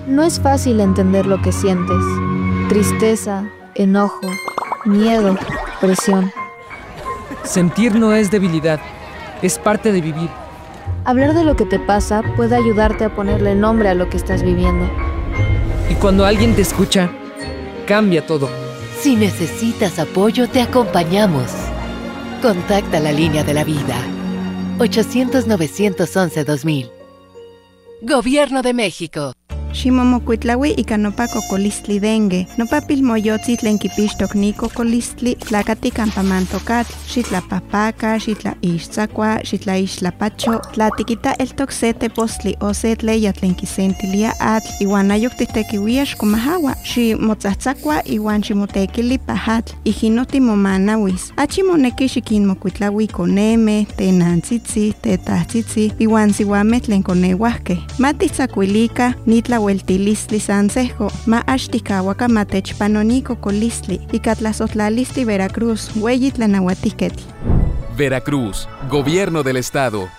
No es fácil entender lo que sientes. Tristeza, enojo, miedo, presión. Sentir no es debilidad, es parte de vivir. Hablar de lo que te pasa puede ayudarte a ponerle nombre a lo que estás viviendo. Y cuando alguien te escucha, cambia todo. Si necesitas apoyo, te acompañamos. Contacta la línea de la vida. 800-911-2000. Gobierno de México. Ximomokuitlaui ika nopa kokolistli dengue. Nopa pilmoyotzi tlen kipixtok ni kokolistli tlakati kampa mantokatl. Xitlapapaka, xitlaixtzakua, xitlaixtlapacho. Tlatikita eltok se tepostli o se tleya tlen kisentilia atl. Iwan ayok titekiuia xkomahawa. Ximotzatzakua iwan ximotekili pahatl. Ijinoti momanawis. Achimoneki xikinmokuitlaui koneme, tenantzitzi, tetahtzitzi, iwan siwame tlen koneuahke. Matitzakuilika nitla Hueltilistli Sansejo, ma Ashtikawaka Matechpanonico Colistli, y Catlazotlalisti Veracruz, Hueyitla Nahuatiquetl. Veracruz, Gobierno del Estado.